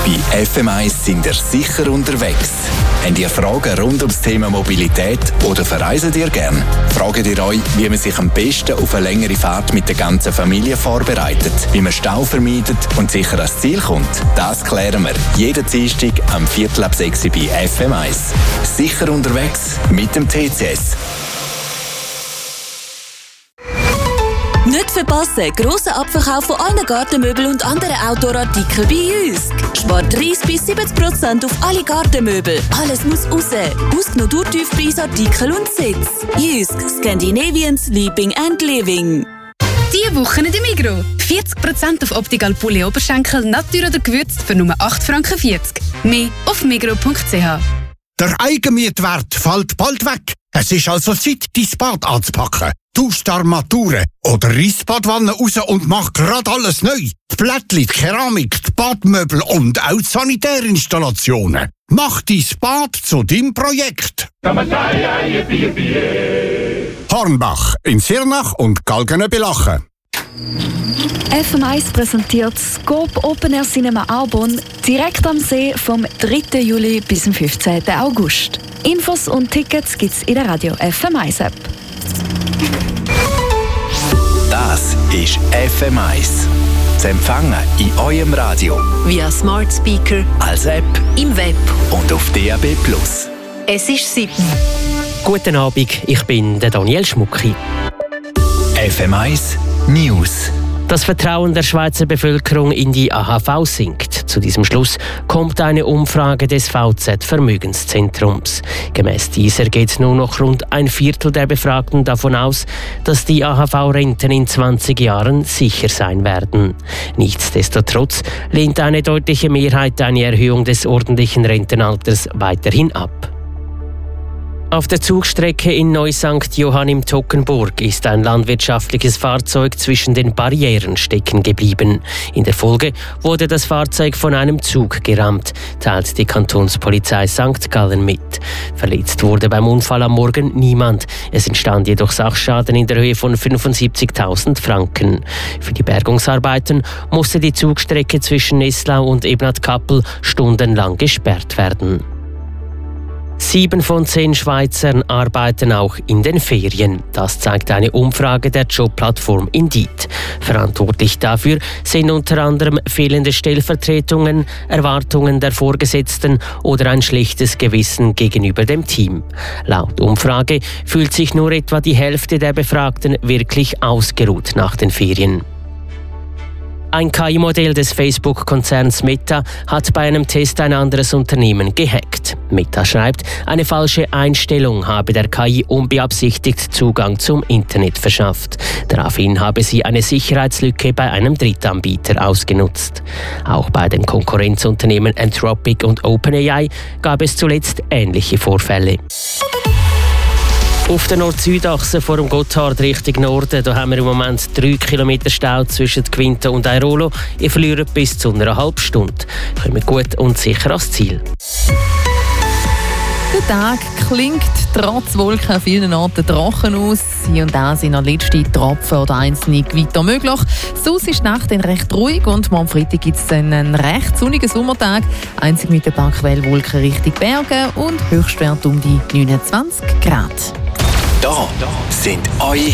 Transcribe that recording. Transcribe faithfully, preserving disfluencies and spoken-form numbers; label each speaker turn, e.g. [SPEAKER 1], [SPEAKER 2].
[SPEAKER 1] Bei F M eins sind ihr sicher unterwegs. Habt ihr Fragen rund ums Thema Mobilität oder verreisen ihr gern? Fragt ihr euch, wie man sich am besten auf eine längere Fahrt mit der ganzen Familie vorbereitet, wie man Stau vermeidet und sicher ans Ziel kommt? Das klären wir jeden Dienstag am Viertel ab sechs bei F M eins. Sicher unterwegs mit dem T C S.
[SPEAKER 2] Nicht verpassen, grosser Abverkauf von allen Gartenmöbeln und anderen Outdoor-Artikeln bei Jysk. Spart dreißig bis siebzig Prozent auf alle Gartenmöbel. Alles muss raus. Ausgenommen Durchtiefpreisartikel und Sitz. Jysk, Scandinavian Sleeping and Living.
[SPEAKER 3] Diese Woche in der Migros. vierzig Prozent auf Optical Pulli Oberschenkel, Natur oder gewürzt für nur acht Franken vierzig. Mehr auf migros punkt c h.
[SPEAKER 4] Der Eigenmietwert fällt bald weg. Es ist also Zeit, dein Bad anzupacken. Tausch die Armaturen oder reiss die Badwanne raus und mach grad alles neu. Die Plättli, die Keramik, die Badmöbel und auch die Sanitärinstallationen. Mach dein Bad zu deinem Projekt. Hornbach in Sirnach und Galgenöbelachen.
[SPEAKER 5] F M eins präsentiert Scope Open Air Cinema Arbon direkt am See vom dritten Juli bis zum fünfzehnten August. Infos und Tickets gibt's in der Radio F M eins App.
[SPEAKER 1] Das ist F M eins. Zu empfangen in eurem Radio.
[SPEAKER 2] Via Smart Speaker,
[SPEAKER 1] Als App.
[SPEAKER 2] im Web.
[SPEAKER 1] Und auf D A B Plus.
[SPEAKER 2] Es ist sieben.
[SPEAKER 6] Guten Abend, ich bin der Daniel Schmucki.
[SPEAKER 1] F M eins News.
[SPEAKER 6] Das Vertrauen der Schweizer Bevölkerung in die A H V sinkt. Zu diesem Schluss kommt eine Umfrage des V Z Vermögenszentrums. Gemäss dieser geht nur noch rund ein Viertel der Befragten davon aus, dass die A H V-Renten in zwanzig Jahren sicher sein werden. Nichtsdestotrotz lehnt eine deutliche Mehrheit eine Erhöhung des ordentlichen Rentenalters weiterhin ab. Auf der Zugstrecke in Neu-Sankt Johann im Toggenburg ist ein landwirtschaftliches Fahrzeug zwischen den Barrieren stecken geblieben. In der Folge wurde das Fahrzeug von einem Zug gerammt, teilt die Kantonspolizei Sankt Gallen mit. Verletzt wurde beim Unfall am Morgen niemand. Es entstand jedoch Sachschaden in der Höhe von fünfundsiebzigtausend Franken. Für die Bergungsarbeiten musste die Zugstrecke zwischen Nesslau und Ebnat-Kappel stundenlang gesperrt werden. Sieben von zehn Schweizern arbeiten auch in den Ferien. Das zeigt eine Umfrage der Jobplattform Indeed. Verantwortlich dafür sind unter anderem fehlende Stellvertretungen, Erwartungen der Vorgesetzten oder ein schlechtes Gewissen gegenüber dem Team. Laut Umfrage fühlt sich nur etwa die Hälfte der Befragten wirklich ausgeruht nach den Ferien. Ein K I-Modell des Facebook-Konzerns Meta hat bei einem Test ein anderes Unternehmen gehackt. Meta schreibt, eine falsche Einstellung habe der K I unbeabsichtigt Zugang zum Internet verschafft. Daraufhin habe sie eine Sicherheitslücke bei einem Drittanbieter ausgenutzt. Auch bei den Konkurrenzunternehmen Anthropic und OpenAI gab es zuletzt ähnliche Vorfälle. Auf der Nord-Süd-Achse vor dem Gotthard Richtung Norden, da haben wir im Moment drei Kilometer Stau zwischen Quinta und Airolo. Ihr verliert bis zu einer halben Stunde. Kommt gut und sicher ans Ziel.
[SPEAKER 7] Der Tag klingt trotz Wolken an vielen Orten trocken aus. Hier und da sind noch letzte Tropfen oder einzelne Gewitter möglich. Sonst ist die Nacht dann recht ruhig und morgen Freitag gibt es einen recht sonnigen Sommertag. Einzig mit ein paar Quellwolken Richtung Berge und Höchstwert um die neunundzwanzig Grad.
[SPEAKER 1] Da sind eure